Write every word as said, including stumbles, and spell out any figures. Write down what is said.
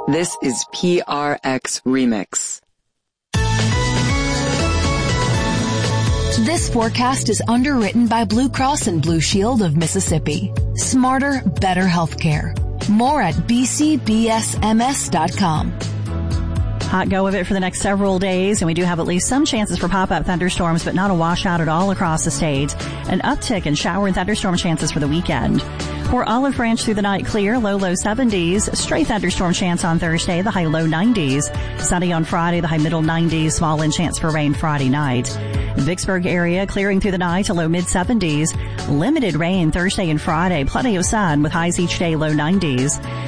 This is P R X Remix. This forecast is underwritten by Blue Cross and Blue Shield of Mississippi. Smarter, better healthcare. More at b c b s m s dot com. Hot go of it for the next several days, and we do have at least some chances for pop-up thunderstorms, but not a washout at all across the state. An uptick in shower and thunderstorm chances for the weekend. For Olive Branch through the night clear, low, low seventies. Stray thunderstorm chance on Thursday, the high low nineties. Sunny on Friday, the high middle nineties. Small in chance for rain Friday night. Vicksburg area clearing through the night to low mid seventies. Limited rain Thursday and Friday. Plenty of sun with highs each day low nineties.